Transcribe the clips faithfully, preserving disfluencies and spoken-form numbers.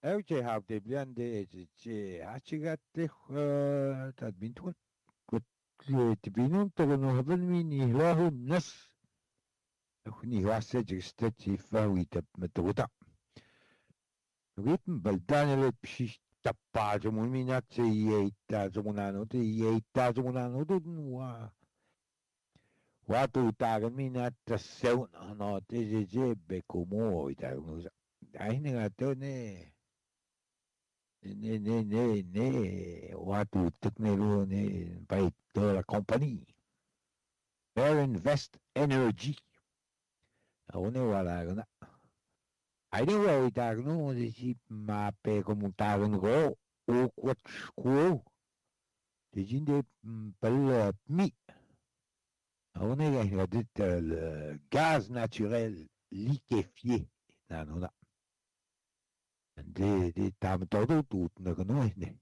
Evce havde de ce hachigatte tadbintun kut tibinun togono havel min ihlahu nas ni wasa jigstati fawita matawta ritm baldanele pshi tappajo mulminat se yeita zomunano te yeita zomunano dun wa watu tagan minat taseu no te je be como ita no ai negato ne Ne, ne, ne, ne, watu teknelo ne, bij de la compagnie. Bear Invest Energy. One wala gana. Aini wa itagno de si mape como tagno go o kwat ko. De jinde pel mi. One ga dit le gaz naturel liquéfié. Nanona. De de tam todo tut na gno ne.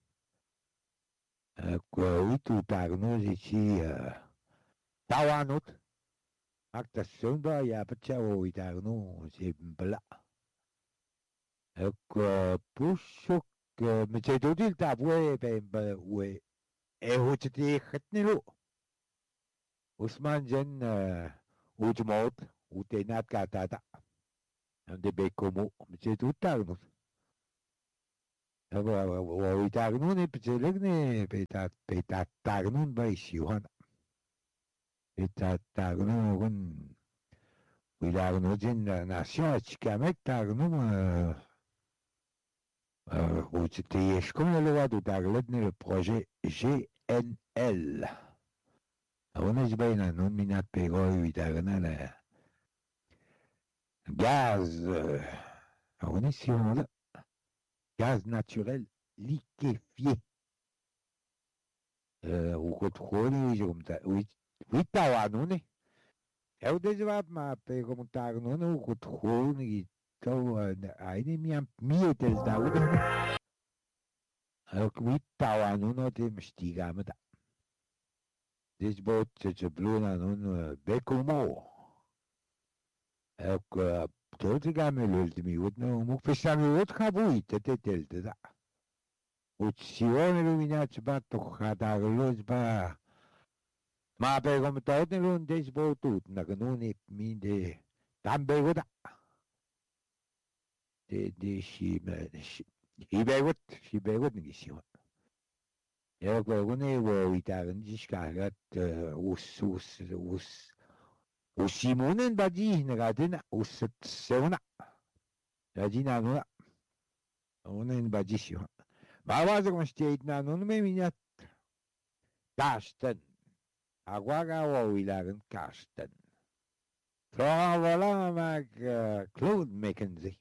Kwa witu tagno de si tawanut. Acta sumba ya pachawo itagno si bla. Ecco, pusho che mi c'è tutto il tabue per we e ho c'è di khatnilu. Usman jen ujmot utenat katata. Ande bekomo mi c'è tutto agno. Aba wa itagno ne pchelegne petat petat tagno ba isiwan. Petat tagno gun wilagno jen nation chikamek tagno où c'était, je connais le droit de le projet G N L. On a dit bien non minat pego le gaz. On est sur le gaz naturel liquéfié. Ou contrôle, je comme ça. Oui, oui, t'as non ne. Et au déjà ma pego montar non ou contrôle ni to aini mi mi etel daud. Alors oui, t'as non no te mstigam. Dit boot je bluna nun bekomo. Ook tot ik aan mijn lult mi ut no mo pesami ut kabui te te tel te da. Ut sione luminat ba to khada luz ba. Ma be kom tot ne lun des boot ut na gnuni mi de tambe goda. De de shi me shi. Ibe gut shi be gut ni shi. Ja, gwne wo itagen diskagat us us us usimonen badi nagadin us seuna. Radina no. Onen badi shi. Bawaza kom state na no me minat. Kasten. Agwaga wo ilagen kasten. Flora wala mag Claude Mackenzie.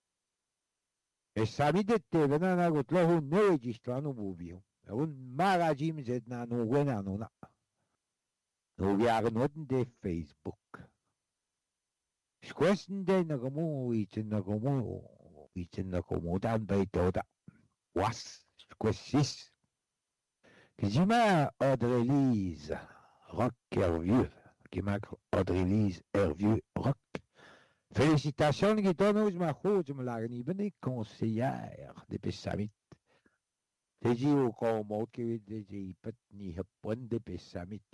E sabidette venana gutlo ne registrano bubio. Un magazine zet na no wena no na. No waren noten de Facebook. Squesten de na gomo itin na gomo itin na gomo dan bei toda. Was squessis. Kizima Audrey-Lise Rock Hervieux. Kima Audrey-Lise Hervieux Rock. Félicitations, Guitonos, ma chouj, me la ben conseillère de Pessamit. Teji o ko mo ki teji pat ni hapon de Pessamit.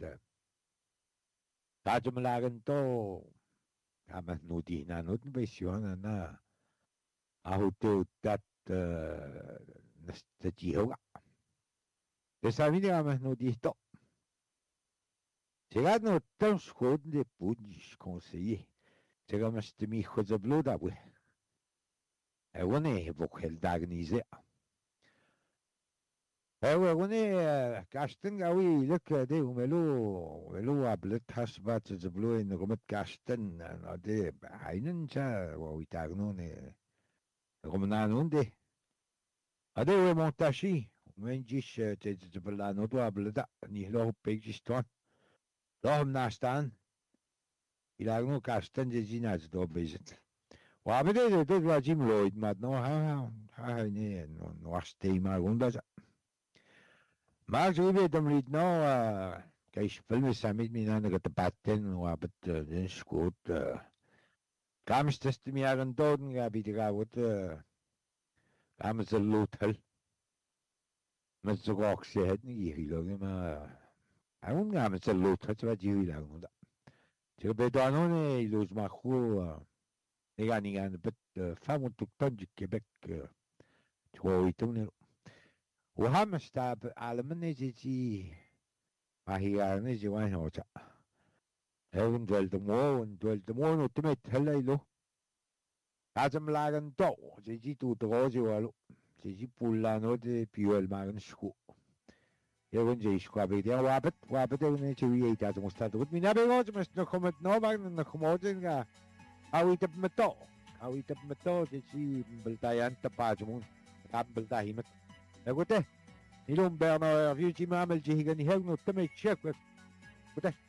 Tajum lagan to ama nudi na nut besyon na ahote tat nastati ho. Pessamit ama nudi to. 제가 너 어떤 스코드에 분지 conseiller. 제가 말씀이 허접로다고 해. 에원에 복헬 다그니제. 에원에 가스튼 가위 이렇게 돼 우멜로 멜로 아블렛 하스바 저블로 있는 거면 가스튼 어디 아이는 자 와이타그노네. 그러면 나는데 어디 왜 montashi 왠지 제 저블라노도 아블렛 니로 백지스톤. Daarom naast staan. Il no castan de ginaz do bezet. Wa bede de wa Jim Lloyd mat no ha ha ne no no aste ma gunda. Maar zo be dam rit no kai film samit mi na ga tapatten wa bet den skot. Kamst est mi agen doden ga bi ga wat Gamas a lothal. Mas so gok se het ni hilo ma. Aun gamas a lothal sa jiwi lang da. Tiga bedano ne los ma khu. E gani gan bet famu tuk tonji Quebec. Tro itong ne. وهم ستاب على من يجي ما هي نجي وين هو جا هون دول دمون دول دمون وتمت هلا له لازم لاغن تو جي تو تروجي والو جي بولا نو دي بيول ماغن شكو يون جي شكو بيدي وابت وابت ون جي تاز مستاد من ابيوج مش نكمت نو باغن نكموجن او يتب متو او يتب متو جي بلتايان تباجمون قبل تاهيمت Écoutez, ils ont Bernard Hervieux qui m'a amené, j'ai gagné, nous t'aimez, chef. Écoutez.